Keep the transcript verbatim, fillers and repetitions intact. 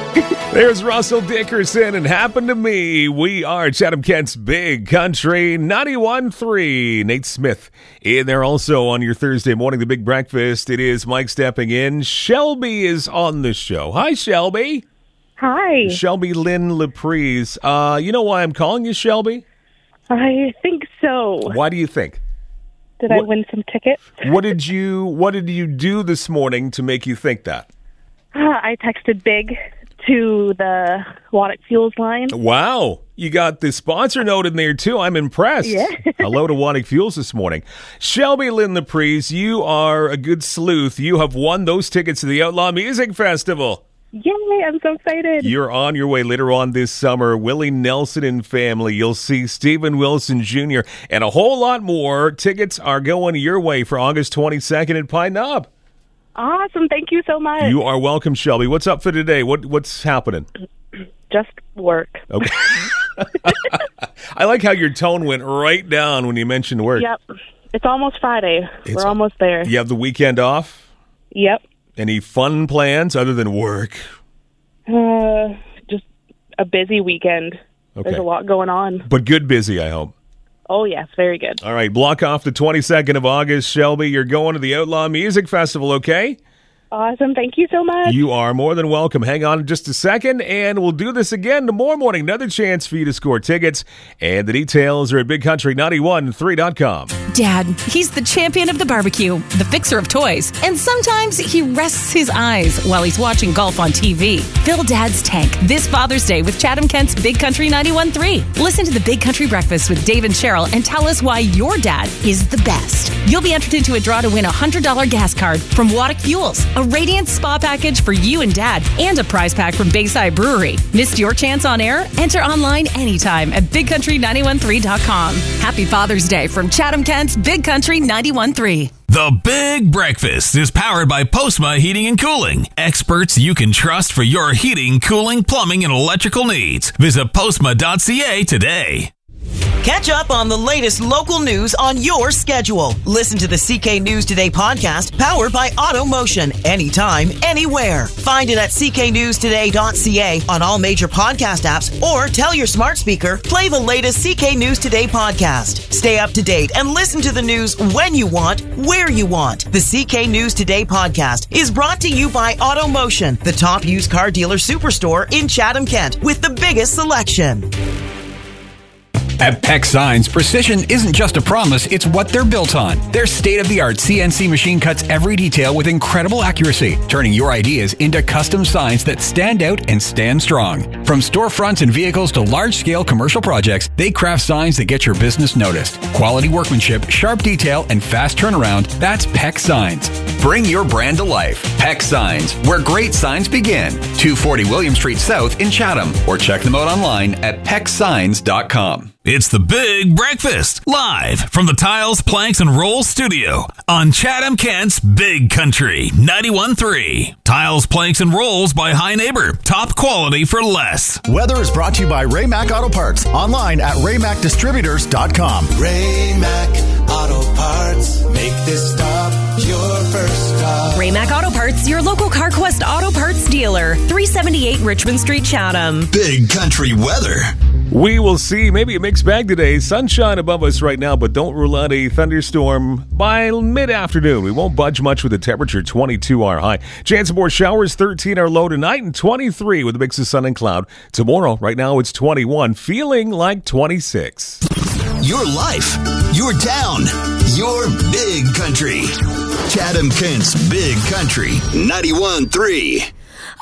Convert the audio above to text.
There's Russell Dickerson and Happened to Me. We are Chatham-Kent's Big Country ninety-one point three. Nate Smith in there also on your Thursday morning, the Big Breakfast. It is Mike stepping in. Shelby is on the show. Hi, Shelby. Hi. Shelby Lynn Laprise. Uh, you know why I'm calling you Shelby? I think so. Why do you think? Did what, I win some tickets? What did you What did you do this morning to make you think that? Uh, I texted Big to the Waddick Fuels line. Wow. You got the sponsor note in there, too. I'm impressed. Yeah. Hello to Waddick Fuels this morning. Shelby Lynn Laprise, you are a good sleuth. You have won those tickets to the Outlaw Music Festival. Yay, I'm so excited. You're on your way later on this summer. Willie Nelson and family. You'll see Stephen Wilson Junior and a whole lot more. Tickets are going your way for August twenty-second at Pine Knob. Awesome. Thank you so much. You are welcome, Shelby. What's up for today? What What's happening? Just work. Okay. I like how your tone went right down when you mentioned work. Yep. It's almost Friday. It's, We're almost there. You have the weekend off? Yep. Any fun plans other than work? Uh, just a busy weekend. Okay. There's a lot going on. But good busy, I hope. Oh, yes. Very good. All right. Block off the twenty-second of August, Shelby. You're going to the Outlaw Music Festival, okay? Awesome. Thank you so much. You are more than welcome. Hang on just a second, and we'll do this again tomorrow morning. Another chance for you to score tickets, and the details are at big country ninety-one three dot com. Dad, he's the champion of the barbecue, the fixer of toys, and sometimes he rests his eyes while he's watching golf on T V. Fill Dad's tank this Father's Day with Chatham-Kent's Big Country ninety-one point three. Listen to the Big Country Breakfast with Dave and Cheryl and tell us why your dad is the best. You'll be entered into a draw to win a one hundred dollars gas card from Waddick Fuels, a radiant spa package for you and Dad, and a prize pack from Bayside Brewery. Missed your chance on air? Enter online anytime at big country ninety-one point three dot com. Happy Father's Day from Chatham-Kent's Big Country ninety-one point three. The Big Breakfast is powered by Postma Heating and Cooling. Experts you can trust for your heating, cooling, plumbing, and electrical needs. Visit postma dot c a today. Catch up on the latest local news on your schedule. Listen to the C K News Today podcast powered by AutoMotion. Anytime, anywhere. Find it at c k news today dot c a on all major podcast apps, or tell your smart speaker, play the latest C K News Today podcast. Stay up to date and listen to the news when you want, where you want. The C K News Today podcast is brought to you by AutoMotion, the top used car dealer superstore in Chatham-Kent with the biggest selection. At Peck Signs, precision isn't just a promise, it's what they're built on. Their state-of-the-art C N C machine cuts every detail with incredible accuracy, turning your ideas into custom signs that stand out and stand strong. From storefronts and vehicles to large-scale commercial projects, they craft signs that get your business noticed. Quality workmanship, sharp detail, and fast turnaround, that's Peck Signs. Bring your brand to life. Peck Signs, where great signs begin. two forty William Street South in Chatham, or check them out online at peck signs dot com. It's the Big Breakfast, live from the Tiles, Planks, and Rolls studio on Chatham-Kent's Big Country ninety-one point three. Tiles, Planks, and Rolls by High Neighbor. Top quality for less. Weather is brought to you by Raymac Auto Parts. Online at raymac distributors dot com. Raymac Auto Parts. Make this stop your first stop. Raymac Auto Parts, your local CarQuest Auto Parts dealer. three seventy-eight Richmond Street, Chatham. Big Country weather. We will see maybe a mixed bag today. Sunshine above us right now, but don't rule out a thunderstorm by mid-afternoon. We won't budge much with the temperature, twenty-two our high. Chance of more showers, thirteen our low tonight, and twenty-three with a mix of sun and cloud. Tomorrow, right now, it's twenty-one, feeling like twenty-six. Your life, your town, your Big Country. Chatham-Kent's Big Country ninety-one point three.